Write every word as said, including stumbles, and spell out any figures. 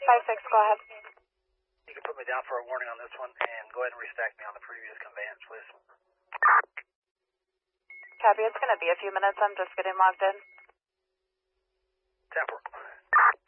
five six, go ahead. You can put me down for a warning on this one and go ahead and restack me on the previous conveyance, please. Copy, it's going to be a few minutes. I'm just getting logged in. Temporal.